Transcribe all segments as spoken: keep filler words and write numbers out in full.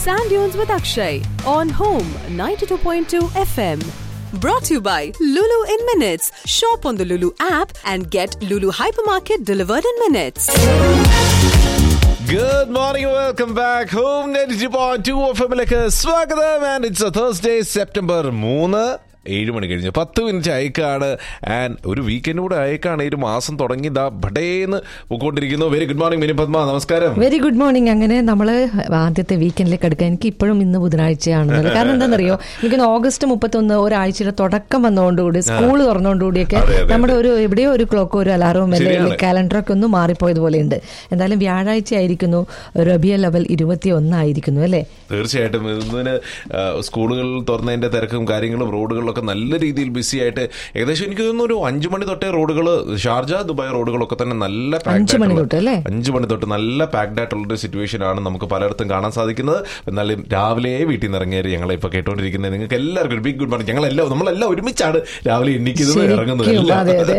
Sand Dunes with Akshay on Home ninety-two point two F M. Brought to you by Lulu in Minutes. Shop on the Lulu app and get Lulu Hypermarket delivered in minutes. Good morning, welcome back. Home ninety-two point two F M ലേക്ക് സ്വാഗതം. And it's a Thursday, September മൂന്ന് ഏഴ് മണി കഴിഞ്ഞ് പത്ത് minute അയക്കാണ്. And ഒരു weekend കൂടെ അയക്കാണ്. ഒരു മാസം തുടങ്ങി ദാ ബടേന്ന് പോയിക്കൊണ്ടിരിക്കുന്നു. Very good morning mini Padma, നമസ്കാരം. Very good morning. അങ്ങനെ നമ്മൾ ആദ്യത്തെ വീക്കെൻഡിലേക്ക് എടുക്കാൻ എനിക്ക് ഇപ്പോഴും ഇന്ന് ബുധനാഴ്ചയാണെന്നത്. കാരണം എന്താണെന്നറിയോ, എനിക്ക് ഓഗസ്റ്റ് മുപ്പത്തൊന്ന് ഒരാഴ്ചയുടെ തുടക്കം വന്നതുകൊണ്ടുകൂടി സ്കൂൾ തുറന്നുകൊണ്ടുകൂടിയൊക്കെ നമ്മുടെ ഒരു എവിടെയോ ഒരു ക്ലോക്കോ ഒരു അലാറവും അല്ലെങ്കിൽ കാലണ്ടറൊക്കെ ഒന്ന് മാറിപ്പോയതുപോലെയുണ്ട്. എന്തായാലും വ്യാഴാഴ്ച ആയിരിക്കുന്നു, റബിയുൽ അവൽ ഇരുപത്തി ഒന്നായിരിക്കുന്നു അല്ലേ? തീർച്ചയായിട്ടും. ഇതിന് സ്കൂളുകൾ തുറന്നതിന്റെ തിരക്കും കാര്യങ്ങളും റോഡുകളിലും ഒക്കെ നല്ല രീതിയിൽ ബിസി ആയിട്ട് ഏകദേശം എനിക്ക് തോന്നുന്നു ഒരു അഞ്ചു മണി തൊട്ടേ റോഡുകൾ, ഷാർജ ദുബായ് റോഡുകളൊക്കെ തന്നെ നല്ല അഞ്ചു മണി തൊട്ട് അല്ലേ അഞ്ചു മണി തൊട്ട് നല്ല പാക്ഡ് ആയിട്ടുള്ളൊരു സിറ്റുവേഷൻ ആണ് നമുക്ക് പലയിടത്തും കാണാൻ സാധിക്കുന്നത്. എന്നാലും രാവിലെ വീട്ടിൽ നിന്ന് ഇറങ്ങിയത് ഞങ്ങളെ ഇപ്പൊ കേട്ടോണ്ടിരിക്കുന്നത് നിങ്ങൾക്ക് എല്ലാവർക്കും ഒരു ബിഗ് ഗുഡ് മോർണിംഗ്. ഞങ്ങളെല്ലാം നമ്മളെല്ലാം ഒരുമിച്ചാണ് രാവിലെ എണ്ണിക്കുന്നത്, ഇറങ്ങുന്നത്.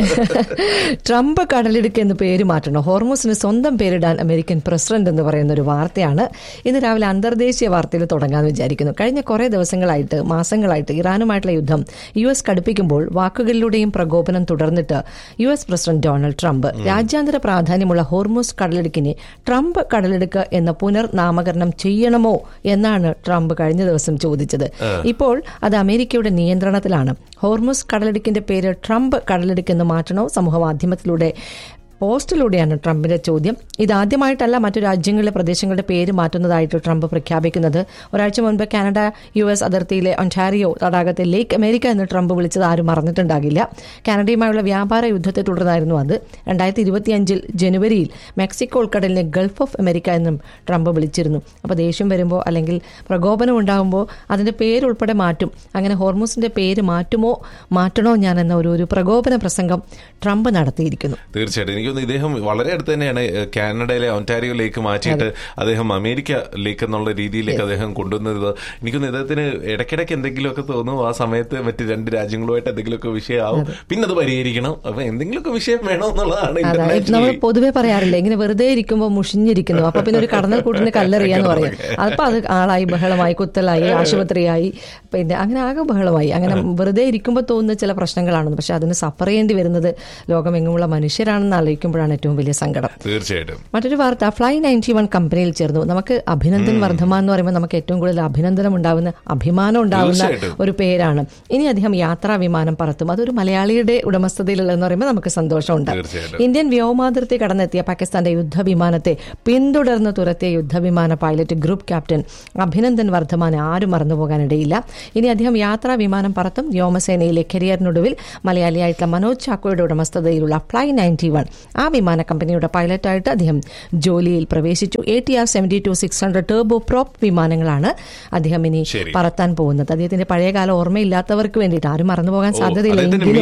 ട്രംപ് കടലിടുക്ക് എന്ന് പേര് മാറ്റണം, ഹോർമൂസിന് സ്വന്തം പേരിടാൻ അമേരിക്കൻ പ്രസിഡന്റ് എന്ന് പറയുന്ന ഒരു വാർത്തയാണ് ഇന്ന് രാവിലെ അന്തർദേശീയ വാർത്തയിൽ തുടങ്ങാമെന്ന് വിചാരിക്കുന്നു. കഴിഞ്ഞ കുറെ ദിവസങ്ങളായിട്ട് മാസങ്ങളായിട്ട് ഇറാനുമായിട്ടുള്ള യുദ്ധം യു എസ് കടുപ്പിക്കുമ്പോൾ വാക്കുകളിലൂടെയും പ്രകോപനം തുടർന്നിട്ട് U S president Donald Trump രാജ്യാന്തര പ്രാധാന്യമുള്ള ഹോർമൂസ് കടലിടുക്കിനെ ട്രംപ് കടലിടുക്ക് എന്ന പുനർനാമകരണം ചെയ്യണമോ എന്നാണ് ട്രംപ് കഴിഞ്ഞ ദിവസം ചോദിച്ചത്. ഇപ്പോൾ അത് അമേരിക്കയുടെ നിയന്ത്രണത്തിലാണ്. ഹോർമൂസ് കടലിടുക്കിന്റെ പേര് ട്രംപ് കടലിടുക്ക് എന്ന് മാറ്റണോ? സമൂഹ മാധ്യമത്തിലൂടെ പോസ്റ്റിലൂടെയാണ് ട്രംപിന്റെ ചോദ്യം. ഇതാദ്യമായിട്ടല്ല മറ്റു രാജ്യങ്ങളിലെ പ്രദേശങ്ങളുടെ പേര് മാറ്റുന്നതായിട്ട് ട്രംപ് പ്രഖ്യാപിക്കുന്നത്. ഒരാഴ്ച മുൻപ് കാനഡ യു എസ് അതിർത്തിയിലെ ഒന്റാരിയോ തടാകത്തെ ലേക്ക് അമേരിക്ക എന്ന് ട്രംപ് വിളിച്ചത് ആരും മറന്നിട്ടുണ്ടാകില്ല. കാനഡയുമായുള്ള വ്യാപാര യുദ്ധത്തെ തുടർന്നായിരുന്നു അത്. രണ്ടായിരത്തി ഇരുപത്തിയഞ്ചിൽ ജനുവരിയിൽ മെക്സിക്കോ ഉൾക്കടലിനെ ഗൾഫ് ഓഫ് അമേരിക്ക എന്നും ട്രംപ് വിളിച്ചിരുന്നു. അപ്പോൾ ദേഷ്യം വരുമ്പോൾ അല്ലെങ്കിൽ പ്രകോപനം ഉണ്ടാകുമ്പോൾ അതിന്റെ പേരുൾപ്പെടെ മാറ്റും. അങ്ങനെ ഹോർമൂസിന്റെ പേര് മാറ്റുമോ മാറ്റണോ ഞാൻ എന്ന ഒരു ഒരു പ്രകോപന പ്രസംഗം ട്രംപ് നടത്തിയിരിക്കുന്നു. തീർച്ചയായിട്ടും. എനിക്ക് ഇദ്ദേഹം വളരെ അടുത്ത് തന്നെയാണ് കാനഡയിലെ ഒന്റാരിയോ ലേക്ക് മാറ്റിയിട്ട് അദ്ദേഹം അമേരിക്ക ലേക്ക് എന്നുള്ള രീതിയിലേക്ക് അദ്ദേഹം കൊണ്ടുവന്നത്. എനിക്കൊന്ന് ഇദ്ദേഹത്തിന് ഇടയ്ക്കിടയ്ക്ക് എന്തെങ്കിലുമൊക്കെ തോന്നും ആ സമയത്ത് മറ്റ് രണ്ട് രാജ്യങ്ങളുമായിട്ട് എന്തെങ്കിലുമൊക്കെ വിഷയമാവും, പിന്നെ അത് പരിഹരിക്കണം. അപ്പൊ എന്തെങ്കിലുമൊക്കെ വിഷയം വേണം എന്നുള്ളതാണ്. നമ്മൾ പൊതുവെ പറയാറില്ല, ഇങ്ങനെ വെറുതെ ഇരിക്കുമ്പോൾ മുഷിഞ്ഞിരിക്കുന്നു, അപ്പൊ പിന്നെ ഒരു കടന്നൽ കൂട്ടിന് കല്ലെറിയാന്ന് പറയും. അപ്പൊ അത് ആളായി ബഹളമായി, കുത്തലായി, ആശുപത്രിയായി, പിന്നെ അങ്ങനെ ആകെ ബഹളമായി. അങ്ങനെ വെറുതെ ഇരിക്കുമ്പോൾ തോന്നുന്ന ചില പ്രശ്നങ്ങളാണെന്ന്. പക്ഷെ അതിന് സഫർ ചെയ്യേണ്ടി വരുന്നത് ലോകമെങ്ങുമുള്ള മനുഷ്യരാണെന്ന് ആലോചിക്കുമ്പോഴാണ് ഏറ്റവും വലിയ സങ്കടം. തീർച്ചയായിട്ടും. മറ്റൊരു വാർത്ത, ഫ്ലൈ നയൻറ്റി വൺ കമ്പനിയിൽ ചേർന്നു. നമുക്ക് അഭിനന്ദൻ വർദ്ധമാൻ എന്ന് പറയുമ്പോൾ നമുക്ക് ഏറ്റവും കൂടുതൽ അഭിനന്ദനം ഉണ്ടാവുന്ന, അഭിമാനം ഉണ്ടാവുന്ന ഒരു പേരാണ്. ഇനി അദ്ദേഹം യാത്രാ വിമാനം പറത്തും. അതൊരു മലയാളിയുടെ ഉടമസ്ഥതയിലുള്ളതെന്ന് പറയുമ്പോൾ നമുക്ക് സന്തോഷമുണ്ട്. ഇന്ത്യൻ വ്യോമാതിർത്തി കടന്നെത്തിയ പാകിസ്ഥാന്റെ യുദ്ധവിമാനത്തെ പിന്തുടർന്ന് തുരത്തിയ യുദ്ധവിമാന പൈലറ്റ് ഗ്രൂപ്പ് ക്യാപ്റ്റൻ അഭിനന്ദൻ വർദ്ധമാനെ ആരും മറന്നുപോകാനിടയില്ല. ഇനി അദ്ദേഹം യാത്രാ വിമാനം പറത്തും. വ്യോമസേനയിലെ കരിയറിനൊടുവിൽ മലയാളിയായിട്ടുള്ള മനോജ് ചാക്കോയുടെ ഉടമസ്ഥതയിലുള്ള ഫ്ലൈ നയൻറ്റി വൺ ആ വിമാന കമ്പനിയുടെ പൈലറ്റായിട്ട് അദ്ദേഹം ജോലിയിൽ പ്രവേശിച്ചു. A T R seventy two six hundred turbo prop വിമാനങ്ങളാണ് അദ്ദേഹം ഇനി പറത്താൻ പോകുന്നത്. അദ്ദേഹത്തിന്റെ പഴയകാല ഓർമ്മയില്ലാത്തവർക്ക് വേണ്ടിയിട്ട്, ആരും മറന്നുപോകാൻ സാധ്യതയില്ല,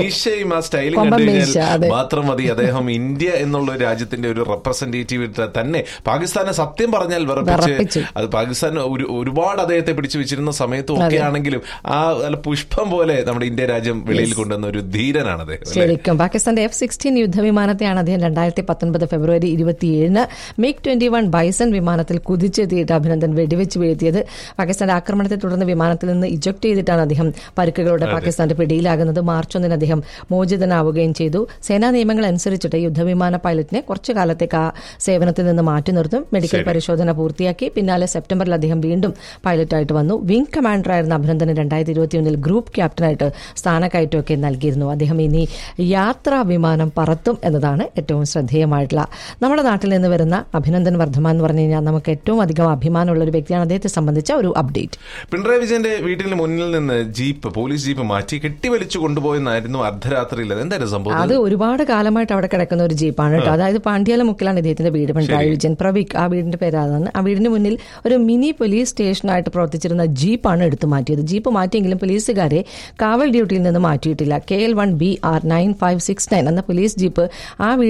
മാത്രം മതി അദ്ദേഹം ഇന്ത്യ എന്നുള്ള രാജ്യത്തിന്റെ ഒരു റെപ്രസെന്റേറ്റീവ് തന്നെ പാകിസ്ഥാനെ സത്യം പറഞ്ഞാൽ വിറപ്പിച്ച്, അത് പാകിസ്ഥാൻ ഒരുപാട് അദ്ദേഹത്തെ പിടിച്ചു വെച്ചിരുന്ന സമയത്തും ഒക്കെ ആണെങ്കിലും ആ പുഷ്പം പോലെ നമ്മുടെ ഇന്ത്യ രാജ്യം വെളിയിൽ കൊണ്ടുവന്ന ഒരു ധീരനാണ് അദ്ദേഹം. ശരിക്കും പാകിസ്ഥാന്റെ എഫ് സിക്സ്റ്റീൻ യുദ്ധവിമാനത്തെയാണ് അദ്ദേഹം രണ്ടായിരത്തി പത്തൊൻപത് ഫെബ്രുവരി ഇരുപത്തിയേഴിന് മിഗ് ട്വന്റി വൺ ബൈസൺ വിമാനത്തിൽ കുതിച്ചെത്തിയിട്ട് അഭിനന്ദൻ വെടിവെച്ച് വീഴ്ത്തിയത്. പാകിസ്ഥാന്റെ ആക്രമണത്തെ തുടർന്ന് വിമാനത്തിൽ നിന്ന് ഇജക്ട് ചെയ്തിട്ടാണ് അദ്ദേഹം പരിക്കുകളോടെ പാകിസ്ഥാന്റെ പിടിയിലാകുന്നത്. മാർച്ച് ഒന്നിന് അദ്ദേഹം മോചിതനാവുകയും ചെയ്തു. സേനാ നിയമങ്ങൾ അനുസരിച്ചിട്ട് യുദ്ധവിമാന പൈലറ്റിനെ കുറച്ചു കാലത്തേക്ക് ആ സേവനത്തിൽ നിന്ന് മാറ്റി നിർത്തും. മെഡിക്കൽ പരിശോധന പൂർത്തിയാക്കി. പിന്നാലെ സെപ്റ്റംബറിൽ അദ്ദേഹം വീണ്ടും പൈലറ്റായിട്ട് വന്നു. വിംഗ് കമാൻഡറായിരുന്ന അഭിനന്ദന് രണ്ടായിരത്തി ഇരുപത്തിയൊന്നിൽ ഗ്രൂപ്പ് ക്യാപ്റ്റനായിട്ട് സ്ഥാനക്കയറ്റമൊക്കെ നൽകിയിരുന്നു. അദ്ദേഹം ഇനി യാത്രാ വിമാനം പറത്തും എന്നതാണ് ഏറ്റവും ശ്രദ്ധേയമായിട്ടുള്ള. നമ്മുടെ നാട്ടിൽ നിന്ന് വരുന്ന അഭിനന്ദൻ വർദ്ധമാൻ എന്ന് പറഞ്ഞു കഴിഞ്ഞാൽ നമുക്ക് ഏറ്റവും അധികം അഭിമാനമുള്ള ഒരു വ്യക്തിയാണ്. അദ്ദേഹത്തെ സംബന്ധിച്ച ഒരു അപ്ഡേറ്റ്. പിണറായി വിജയന്റെ വീട്ടിന് മുന്നിൽ നിന്ന് ജീപ്പ്, പോലീസ് ജീപ്പ് മാറ്റി കെട്ടിവലിച്ചു കൊണ്ടുപോയെന്നായിരുന്നു അർദ്ധരാത്രിയിൽ. എന്തായിരുന്നു സംഭവം? അത് ഒരുപാട് കാലമായിട്ട് അവിടെ കിടക്കുന്ന ഒരു ജീപ്പാണ് കേട്ടോ. അതായത് പാണ്ഡ്യാല മുക്കിലാണ് ഇദ്ദേഹത്തിന്റെ വീട്. പിണറായി വിജയൻ പ്രവിക് ആ വീടിന്റെ പേരാണ്. ആ വീടിന് മുന്നിൽ ഒരു മിനി പോലീസ് സ്റ്റേഷനായിട്ട് പ്രവർത്തിച്ചിരുന്ന ജീപ്പാണ് എടുത്തു മാറ്റിയത്. ജീപ്പ് മാറ്റിയെങ്കിലും പോലീസുകാരെ കാവൽ ഡ്യൂട്ടിയിൽ നിന്ന് മാറ്റിയിട്ടില്ല. K L one B R nine five six nine എന്ന പോലീസ് ജീപ്പ് ആ വീട്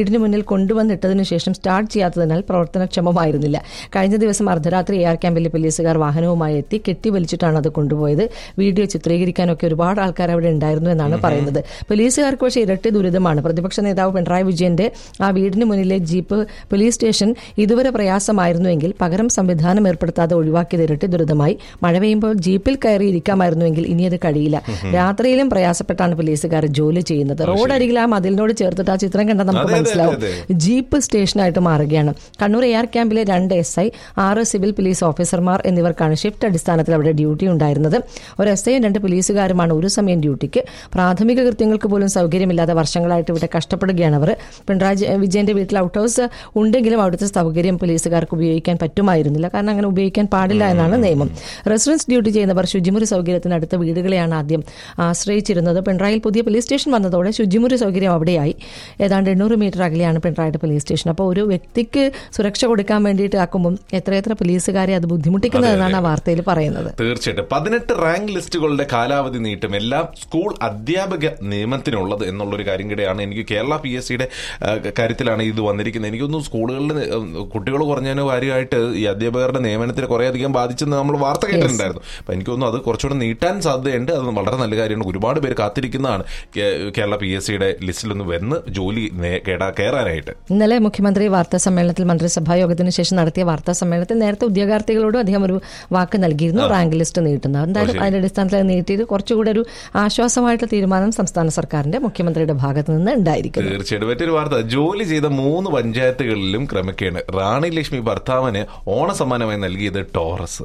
വീടിന് മുന്നിൽ കൊണ്ടുവന്നിട്ടതിനു ശേഷം സ്റ്റാർട്ട് ചെയ്യാത്തതിനാൽ പ്രവർത്തനക്ഷമമായിരുന്നില്ല. കഴിഞ്ഞ ദിവസം അർദ്ധരാത്രി എ ആർ ക്യാമ്പിലെ പോലീസുകാർ വാഹനവുമായി എത്തി കെട്ടിവലിച്ചിട്ടാണ് അത് കൊണ്ടുപോയത്. വീഡിയോ ചിത്രീകരിക്കാനൊക്കെ ഒരുപാട് ആൾക്കാർ അവിടെ ഉണ്ടായിരുന്നു എന്നാണ് പറയുന്നത്. പോലീസുകാർക്ക് പക്ഷേ ഇരട്ടി ദുരിതമാണ്. പ്രതിപക്ഷ നേതാവ് പിണറായി വിജയന്റെ ആ വീടിന് മുന്നിലെ ജീപ്പ് പോലീസ് സ്റ്റേഷൻ ഇതുവരെ പ്രയാസമായിരുന്നുവെങ്കിൽ പകരം സംവിധാനം ഏർപ്പെടുത്താതെ ഒഴിവാക്കിയത് ഇരട്ടി ദുരിതമായി. മഴ പെയ്യുമ്പോൾ ജീപ്പിൽ കയറി ഇരിക്കാമായിരുന്നുവെങ്കിൽ ഇനി അത് കഴിയില്ല. രാത്രിയിലും പ്രയാസപ്പെട്ടാണ് പോലീസുകാർ ജോലി ചെയ്യുന്നത്. റോഡരികിൽ ആ മതിലിനോട് ചേർത്തിട്ട് ആ ചിത്രം കണ്ടാൽ നമുക്ക് മനസ്സിലാവും ജീപ്പ് സ്റ്റേഷനായിട്ട് മാറുകയാണ്. കണ്ണൂർ എ ആർ ക്യാമ്പിലെ രണ്ട് എസ് ഐ, ആറ് സിവിൽ പോലീസ് ഓഫീസർമാർ എന്നിവർക്കാണ് ഷിഫ്റ്റ് അടിസ്ഥാനത്തിൽ അവിടെ ഡ്യൂട്ടി ഉണ്ടായിരുന്നത്. ഒരു എസ് ഐയും രണ്ട് പോലീസുകാരുമാണ് ഒരു സമയം ഡ്യൂട്ടിക്ക്. പ്രാഥമിക കൃത്യങ്ങൾക്ക് പോലും സൗകര്യമില്ലാതെ വർഷങ്ങളായിട്ട് ഇവിടെ കഷ്ടപ്പെടുകയാണ് അവർ. പിണറായി വിജയന്റെ വീട്ടിൽ ഔട്ട് ഹൗസ് ഉണ്ടെങ്കിലും അവിടുത്തെ സൗകര്യം പോലീസുകാർക്ക് ഉപയോഗിക്കാൻ പറ്റുമായിരുന്നില്ല. കാരണം അങ്ങനെ ഉപയോഗിക്കാൻ പാടില്ല എന്നാണ് നിയമം. റെസിഡൻസ് ഡ്യൂട്ടി ചെയ്യുന്നവർ ശുചിമുറി സൗകര്യത്തിന് അടുത്ത വീടുകളെയാണ് ആദ്യം ആശ്രയിച്ചിരുന്നത്. പിണറായിൽ പുതിയ പോലീസ് സ്റ്റേഷൻ വന്നതോടെ ശുചിമുറി സൗകര്യം അവിടെയായി. ഏതാണ്ട് എണ്ണൂറ് മീറ്റർ അകലെയാണ് പിണറായിയുടെ പോലീസ് സ്റ്റേഷൻ. അപ്പോൾ ഒരു വ്യക്തിക്ക് സുരക്ഷ കൊടുക്കാൻ വേണ്ടിയിട്ട് ആക്കുമ്പോൾ എത്രയെത്ര പോലീസുകാരെ അത് ബുദ്ധിമുട്ടിക്കുന്നതെന്നാണ് ആ വാർത്തയിൽ പറയുന്നത്. തീർച്ചയായിട്ടും പതിനെട്ട് റാങ്ക് ലിസ്റ്റുകളുടെ കാലാവധി നീട്ടും എല്ലാം സ്കൂൾ അധ്യാപക നിയമത്തിനുള്ളത് എന്നുള്ളൊരു കാര്യം കൂടെയാണ്. എനിക്ക് കേരള പി എസ് സിയുടെ കാര്യത്തിലാണ് ഇത് വന്നിരിക്കുന്നത്. എനിക്കൊന്നും സ്കൂളുകളിൽ കുട്ടികൾ കുറഞ്ഞതിന് കാര്യമായിട്ട് ഈ അധ്യാപകരുടെ നിയമനത്തിന് കുറെ അധികം ബാധിച്ചെന്ന് നമ്മൾ വാർത്ത കേട്ടിട്ടുണ്ടായിരുന്നു. അപ്പൊ എനിക്കൊന്നും അത് കുറച്ചുകൂടെ നീട്ടാൻ സാധ്യതയുണ്ട്. അത് വളരെ നല്ല കാര്യമാണ്. ഒരുപാട് പേര് കാത്തിരിക്കുന്നതാണ് കേരള പി എസ് സിയുടെ ലിസ്റ്റിലൊന്ന് വന്ന് ജോലി കയറാനായിട്ട്. ഇന്നലെ മുഖ്യമന്ത്രി വാർത്താ സമ്മേളനത്തിൽ മന്ത്രിസഭാ യോഗത്തിന് ശേഷം നടത്തിയ വാർത്താ സമ്മേളനത്തിൽ നേരത്തെ ഉദ്യോഗാർത്ഥികളോടും അദ്ദേഹം ഒരു വാക്ക് നൽകിയിരുന്നു, റാങ്ക് ലിസ്റ്റ് നീട്ടുന്നത്. എന്തായാലും അതിന്റെ അടിസ്ഥാനത്തിൽ നീട്ടിയത് കുറച്ചുകൂടെ ഒരു ആശ്വാസമായിട്ടുള്ള തീരുമാനം സംസ്ഥാന സർക്കാരിന്റെ മുഖ്യമന്ത്രിയുടെ ഭാഗത്ത് നിന്ന് ഉണ്ടായിരിക്കും. തീർച്ചയായിട്ടും മറ്റൊരു വാർത്ത, ജോലി ചെയ്ത മൂന്ന് പഞ്ചായത്തുകളിലും ക്രമക്കേട്. റാണി ലക്ഷ്മി ഭർത്താവിന് ഓണസമ്മാനമായി നൽകിയത് ടോറസ്.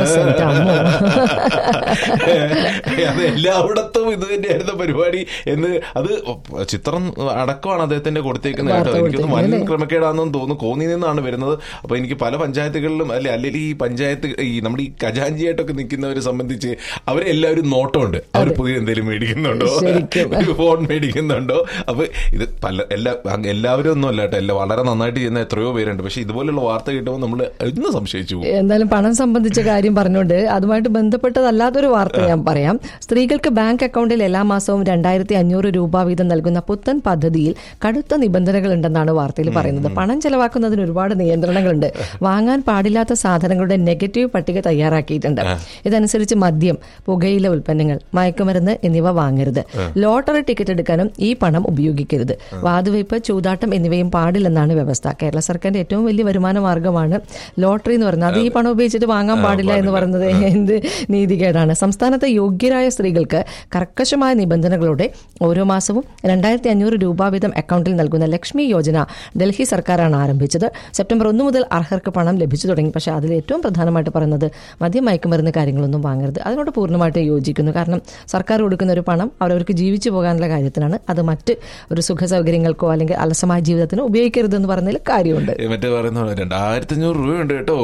അത് എല്ലായിടത്തും ഇത് തന്നെയായിരുന്നു പരിപാടി എന്ന് അത് ചിത്രം അടക്കമാണ് അദ്ദേഹത്തിന്റെ കൊടുത്തേക്കുന്നത് കേട്ടോ. എനിക്കൊന്ന് വൻ ക്രമക്കേടാണെന്ന് തോന്നുന്നു. കോന്നി നിന്നാണ് വരുന്നത്. അപ്പൊ എനിക്ക് പല പഞ്ചായത്തുകളിലും അല്ലെ അല്ലെങ്കിൽ ഈ പഞ്ചായത്ത് ഈ നമ്മുടെ ഈ ഖജാഞ്ചിയായിട്ടൊക്കെ നിൽക്കുന്നവരെ സംബന്ധിച്ച് അവരെ എല്ലാവരും നോട്ടമുണ്ട്. അവർ പുതിയ എന്തെങ്കിലും മേടിക്കുന്നുണ്ടോ, ഒരു ഫോൺ മേടിക്കുന്നുണ്ടോ. അപ്പൊ ഇത് പല എല്ലാ എല്ലാവരും ഒന്നും അല്ല കേട്ടോ, എല്ലാം വളരെ നന്നായിട്ട് ചെയ്യുന്ന എത്രയോ പേരുണ്ട്. പക്ഷെ ഇതുപോലുള്ള വാർത്ത കിട്ടുമ്പോൾ നമ്മൾ ഇന്ന് സംശയിച്ചു പോകും. എന്തായാലും പണം സംബന്ധിച്ച കാര്യം പറഞ്ഞുകൊണ്ട് അതുമായിട്ട് ബന്ധപ്പെട്ടതല്ലാത്തൊരു വാർത്ത ഞാൻ പറയാം. സ്ത്രീകൾക്ക് ബാങ്ക് അക്കൗണ്ടിൽ എല്ലാ മാസവും രണ്ടായിരത്തി അഞ്ഞൂറ് രൂപ വീതം നൽകുന്ന പുത്തൻ പദ്ധതിയിൽ കടുത്ത നിബന്ധനകൾ ഉണ്ടെന്നാണ് വാർത്തയിൽ പറയുന്നത്. പണം ചെലവാക്കുന്നതിന് ഒരുപാട് നിയന്ത്രണങ്ങളുണ്ട്. വാങ്ങാൻ പാടില്ലാത്ത സാധനങ്ങളുടെ നെഗറ്റീവ് പട്ടിക തയ്യാറാക്കിയിട്ടുണ്ട്. ഇതനുസരിച്ച് മദ്യം, പുകയില ഉൽപ്പന്നങ്ങൾ, മയക്കുമരുന്ന് എന്നിവ വാങ്ങരുത്. ലോട്ടറി ടിക്കറ്റ് എടുക്കാനും ഈ പണം ഉപയോഗിക്കരുത്. വാതുവയ്പ്, ചൂതാട്ടം എന്നിവയും പാടില്ലെന്നാണ് വ്യവസ്ഥ. കേരള സർക്കാരിന്റെ ഏറ്റവും വലിയ വരുമാന മാർഗമാണ് ലോട്ടറി എന്ന് പറയുന്നത്. അത് ഈ പണം ഉപയോഗിച്ചിട്ട് വാങ്ങാൻ പാടില്ല എന്ന് പറയുന്നത് എന്ത് നീതികേടാണ്. സംസ്ഥാനത്തെ യോഗ്യരായ സ്ത്രീകൾക്ക് കർക്കശമായ നിബന്ധനകളോടെ ഓരോ മാസവും രണ്ടായിരത്തി അഞ്ഞൂറ് രൂപ വീതം അക്കൗണ്ടിൽ നൽകുന്ന ലക്ഷ്മി യോജന ഡൽഹി സർക്കാരാണ് ആരംഭിച്ചത്. സെപ്റ്റംബർ ഒന്ന് മുതൽ അർഹർക്ക് പണം ലഭിച്ചു തുടങ്ങി. പക്ഷേ അതിൽ ഏറ്റവും പ്രധാനമായിട്ട് പറയുന്നത് മദ്യം, മയക്കുമരുന്ന് കാര്യങ്ങളൊന്നും വാങ്ങരുത്. അതിനോട് പൂർണ്ണമായിട്ട് യോജിക്കുന്നു. കാരണം സർക്കാർ കൊടുക്കുന്ന ഒരു പണം അവരവർക്ക് ജീവിച്ചു പോകാനുള്ള കാര്യത്തിനാണ്. അത് മറ്റ് ഒരു സുഖ സൗകര്യങ്ങൾക്കോ അല്ലെങ്കിൽ അലസമായ ജീവിതത്തിനോ ഉപയോഗിക്കരുതെന്ന് പറഞ്ഞതിൽ കാര്യമുണ്ട്. മറ്റേ പറയുന്ന രണ്ടായിരത്തി അഞ്ഞൂറ് രൂപയുണ്ട് കേട്ടോ,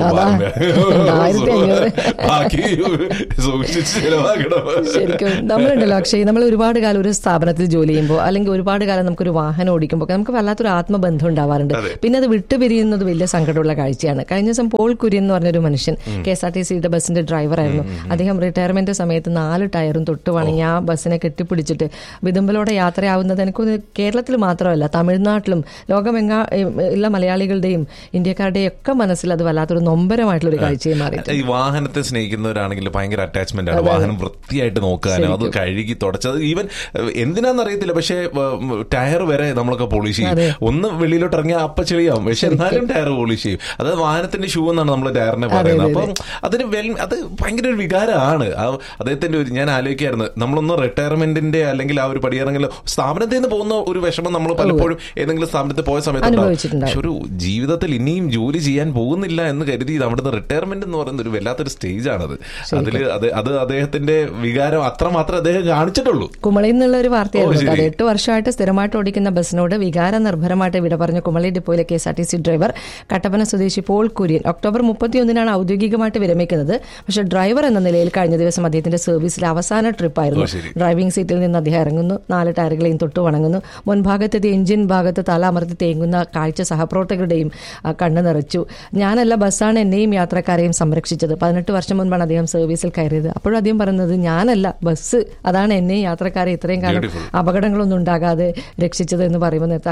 ശരിക്കും നമ്മളുണ്ടല്ലോ അക്ഷയ്, നമ്മൾ ഒരുപാട് കാലം ഒരു സ്ഥാപനത്തിൽ ജോലി ചെയ്യുമ്പോൾ അല്ലെങ്കിൽ ഒരുപാട് കാലം നമുക്കൊരു വാഹനം ഓടിക്കുമ്പോൾ നമുക്ക് വല്ലാത്തൊരു ആത്മബന്ധം ഉണ്ടാവാറുണ്ട്. പിന്നെ അത് വിട്ടുപിരിയുന്നത് വലിയ സങ്കടമുള്ള കാഴ്ചയാണ്. കഴിഞ്ഞ ദിവസം പോൾ കുര്യൻ എന്ന് പറഞ്ഞൊരു മനുഷ്യൻ കെ എസ് ആർ ടി സിയുടെ ബസിന്റെ ഡ്രൈവറായിരുന്നു. അദ്ദേഹം റിട്ടയർമെന്റ് സമയത്ത് നാല് ടയറും തൊട്ട് വണങ്ങി ആ ബസ്സിനെ കെട്ടിപ്പിടിച്ചിട്ട് വിതുമ്പലോടെ യാത്രയാവുന്നത് എനിക്കൊന്ന് കേരളത്തിൽ മാത്രമല്ല തമിഴ്നാട്ടിലും ലോകമെങ്ങാ എല്ലാ മലയാളികളുടെയും ഇന്ത്യക്കാരുടെയും ഒക്കെ മനസ്സിൽ അത് വല്ലാത്തൊരു നൊമ്പരമായിട്ടുള്ള ഒരു കാഴ്ചയെ മാറി. ഈ വാഹനത്തെ സ്നേഹിക്കുന്നവരാണെങ്കിൽ ഭയങ്കര അറ്റാച്ച്മെന്റ് ആണ്. വാഹനം വൃത്തിയായിട്ട് നോക്കാനും അത് കഴുകി തുടച്ചത് ഈവൻ എന്തിനാന്നറിയത്തില്ല, പക്ഷെ ടയർ വരെ നമ്മളൊക്കെ പോളിഷ് ചെയ്യും. ഒന്ന് വെളിയിലോട്ട് ഇറങ്ങിയ അപ്പ ചെളിയാവും, പക്ഷെ എന്നാലും ടയർ പോളിഷ് ചെയ്യും. അതായത് വാഹനത്തിന്റെ ഷൂ എന്നാണ് നമ്മൾ ടയറിനെ പറയുന്നത്. അപ്പം അതിന് വെൽ അത് ഭയങ്കര ഒരു വികാരമാണ് അദ്ദേഹത്തിന്റെ. ഒരു ഞാൻ ആലോചിക്കായിരുന്നു, നമ്മളൊന്ന് റിട്ടയർമെന്റിന്റെ അല്ലെങ്കിൽ ആ ഒരു പടിയിറങ്ങൽ സ്ഥാപനത്തിൽ നിന്ന് പോകുന്ന ഒരു വിഷമം നമ്മൾ പലപ്പോഴും ഏതെങ്കിലും സ്ഥാപനത്തിൽ പോയ സമയത്ത് പക്ഷെ ഒരു ജീവിതത്തിൽ ഇനിയും ജോലി ചെയ്യാൻ പോകുന്നില്ല എന്ന് കരുതി അവിടുന്ന് റിട്ടയർമെന്റ് എന്ന് പറയുന്ന ഒരു വല്ലാത്തൊരു സ്റ്റേജ് ആണത്. അതില് അത് അത് അദ്ദേഹത്തിന്റെ വികാരം അത്രമാത്രം അദ്ദേഹം കാണിച്ചിട്ടുള്ളൂ. കുമളിയിൽ നിന്നുള്ള ഒരു വാർത്തയായിരുന്നു. എട്ട് വർഷമായിട്ട് സ്ഥിരമായിട്ട് ഓടിക്കുന്ന ബസ്സിനോട് വികാര നിർഭരമായിട്ട് വിട പറഞ്ഞ Kumily ഡിപ്പോയിലെ K S R T C driver Kattappana സ്വദേശി പോൾ കുര്യൻ ഒക്ടോബർ മുപ്പത്തിയൊന്നിനാണ് ഔദ്യോഗികമായിട്ട് വിരമിക്കുന്നത്. പക്ഷേ ഡ്രൈവർ എന്ന നിലയിൽ കഴിഞ്ഞ ദിവസം അദ്ദേഹത്തിന്റെ സർവീസിലെ അവസാന ട്രിപ്പായിരുന്നു. ഡ്രൈവിംഗ് സീറ്റിൽ നിന്ന് അദ്ദേഹം ഇറങ്ങുന്നു, നാല് ടയറുകളെയും തൊട്ടു വണങ്ങുന്നു. മുൻഭാഗത്തെ എഞ്ചിൻ ഭാഗത്ത് തല അമർത്തി തേങ്ങുന്ന കാഴ്ച സഹപ്രവർത്തകരുടെയും കണ്ണു നിറച്ചു. ഞാനല്ല, ബസ്സാണ് എന്നെയും യാത്രക്കാരെയും സംരക്ഷിച്ചത്. പതിനെട്ട് വർഷം മുൻപാണ് അദ്ദേഹം സർവീസിൽ കയറിയത്. അപ്പോഴും അദ്ദേഹം പറയുന്നത് ഞാനല്ല, ബസ് അതാണ് എന്നെയും യാത്രക്കാരെ ഇത്രയും കാലം അപകടങ്ങളൊന്നും ഉണ്ടാകാതെ രക്ഷിച്ചത് എന്ന് പറയുമ്പോൾ നേരത്തെ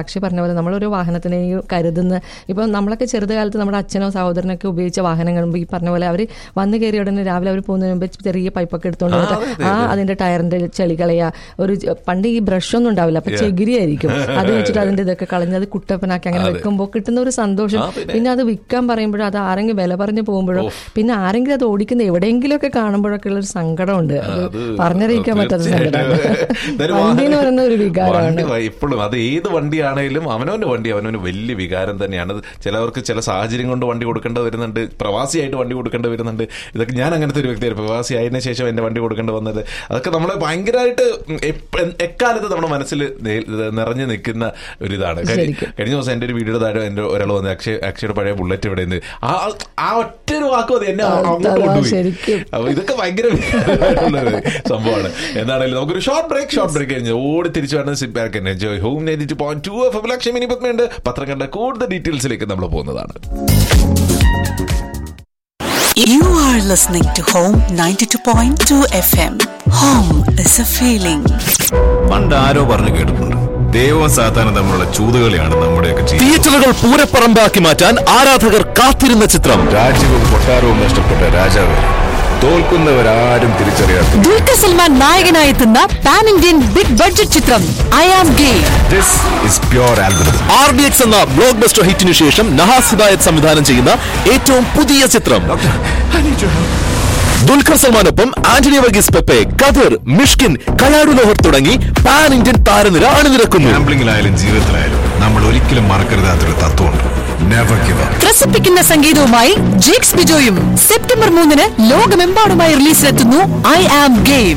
അക്ഷയ് പറഞ്ഞ പോലെ നമ്മളൊരു വാഹനത്തിനെ കരുതുന്ന, ഇപ്പം നമ്മളൊക്കെ ചെറുതുകാലത്ത് നമ്മുടെ അച്ഛനോ സഹോദരനൊക്കെ ഉപയോഗിച്ച വാഹനങ്ങൾ ഈ പറഞ്ഞ പോലെ അവർ വന്നു കയറിയ ഉടനെ രാവിലെ അവർ പോകുന്നതിന് മുമ്പ് ചെറിയ പൈപ്പൊക്കെ എടുത്തുകൊണ്ട് വന്നിട്ട് ആ അതിന്റെ ടയറിന്റെ ചെളി കളയുക. ഒരു പണ്ട് ഈ ബ്രഷ് ഒന്നും ഉണ്ടാവില്ല, അപ്പൊ ചെകിരി ആയിരിക്കും, അത് വെച്ചിട്ട് അതിന്റെ ഇതൊക്കെ കളഞ്ഞ് അത് കുട്ടപ്പനാക്കി അങ്ങനെ വെക്കുമ്പോൾ കിട്ടുന്ന ഒരു സന്തോഷം. പിന്നെ അത് വിൽക്കാൻ പറയുമ്പോഴോ അത് ആരെങ്കിലും വില പറഞ്ഞു പോകുമ്പോഴോ പിന്നെ ആരെങ്കിലും അത് ഓടിക്കുന്ന എവിടെയെങ്കിലും ഒക്കെ കാണുമ്പോഴൊക്കെ ഉള്ള ഒരു സങ്കടമുണ്ട്. അത് പറഞ്ഞറിയിക്കാൻ പറ്റാത്ത സങ്കടമാണ്. വണ്ടി എന്ന് പറയുന്ന ഒരു വികാരമാണ് ഇപ്പോഴും. അത് ഏത് വണ്ടിയാണെങ്കിലും അവനവന്റെ വണ്ടി അവനവന് വലിയ വികാരം തന്നെയാണ്. ചിലവർക്ക് ചില സാഹചര്യം കൊണ്ട് വണ്ടി കൊടുക്കേണ്ടി വരുന്നുണ്ട്, പ്രവാസിയായിട്ട് വണ്ടി കൊടുക്കേണ്ടി വരുന്നുണ്ട്. ഇതൊക്കെ ഞാൻ അങ്ങനത്തെ ഒരു വ്യക്തിയായിരുന്നു. പ്രവാസി ആയതിനു ശേഷം എന്റെ വണ്ടി കൊടുക്കേണ്ടി വന്നത് അതൊക്കെ നമ്മളെ ഭയങ്കരമായിട്ട് എക്കാലത്ത് നമ്മുടെ മനസ്സിൽ നിറഞ്ഞു നിൽക്കുന്ന ഒരു ഇതാണ്. കഴിഞ്ഞ ദിവസം എന്റെ ഒരു വീഡിയോയുടെ താഴെ എന്റെ ഒരാൾ വന്ന് അക്ഷയ അക്ഷയുടെ പഴയ ബുള്ളറ്റ് ഇവിടെ നിന്ന് ആ ഒറ്റ ഒരു വാക്ക് മതി എന്നെ അങ്ങോട്ട് കൊണ്ടുപോയി. അപ്പൊ ഇതൊക്കെ ഭയങ്കര സംഭവമാണ്. എന്താണെങ്കിലും നമുക്കൊരു ഷോർട്ട് ബ്രേക്ക് ഷോർട്ട് ബ്രേക്ക് കഴിഞ്ഞ് ഓടി തിരിച്ചു വേണം സിറ്റ് ബാക്ക് തന്നെ enjoy home ninety two point two F M. ലക്ഷ്യം ഇനി പത്മയുണ്ട്. പത്രം കണ്ട കൂടുതൽ ഡീറ്റെയിൽസിലേക്ക് നമ്മൾ പോകുന്നതാണ്. You are listening to Home ninety-two point two F M. Home is a feeling. പണ്ട് ആരോ പറഞ്ഞു കേട്ടിട്ടുണ്ട്, ദൈവവും സാത്താനും തമ്മിലുള്ള ചൂതുകളിയാണ് നമ്മുടെയൊക്കെ ജീവിതം. തിയേറ്ററുകൾ പൂരപ്പറമ്പാക്കി മാറ്റാൻ ആരാധകർ കാത്തിരുന്ന ചിത്രം. രാജ്യവും കൊട്ടാരവും നഷ്ടപ്പെട്ട രാജാവ്, തോൽക്കുന്നവരാരും തിരിച്ചറിയാത്ത ദുൽഖർ സൽമാൻ നായകനായി എത്തുന്ന പാൻ ഇന്ത്യൻ ബിഗ് ബഡ്ജറ്റ് ചിത്രം I am gay. This is pure algorithm. R D X എന്ന ബ്ലോക്ക് ബസ്റ്റർ ഹിറ്റിനു ശേഷം നഹാസ് ഹിദായത്ത് സംവിധാനം ചെയ്യുന്ന ഏറ്റവും പുതിയ ചിത്രം. ദുൽഖർ സൽമാനൊപ്പം ആന്റണി വർഗീസ്, പെപ്പെ, കദിർ, മിഷ്കിൻ, കയാടു ലോഹർ തുടങ്ങി പാൻ ഇന്ത്യൻ താരനിര അണിനിരക്കുന്നു. ഗാംബ്ലിംഗിലായാലും ജീവിതത്തിലായാലും നമ്മൾ ഒരിക്കലും മറക്കരുതാത്തൊരു തത്വമുണ്ട്, never give up. ത്രസിപ്പിക്കുന്ന സംഗീതവുമായി Jakes ബിജോയും September മൂന്നിന് ലോകമെമ്പാടുമായി റിലീസിലെത്തുന്നു I am game.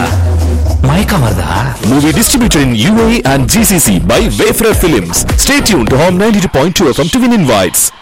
Movie distributed in U A E and G C C by Wayfarer Films. Stay tuned to Home ninety-two point two F M to win invites.